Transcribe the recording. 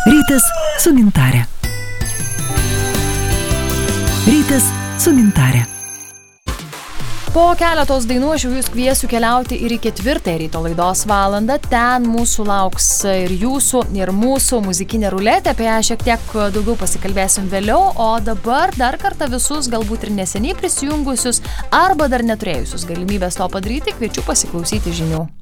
Rytas su Gintare. Rytas su Gintare. Po keletos dainų aš jūs kviesiu keliauti ir į 4 ryto laidos valandą. Ten mūsų lauks ir jūsų, ir mūsų muzikinė ruletė. Apie ją šiek tiek daugiau pasikalbėsim vėliau. O dabar dar kartą visus, galbūt ir neseniai prisijungusius, arba dar neturėjusius galimybės to padaryti, kviečiu pasiklausyti žinių.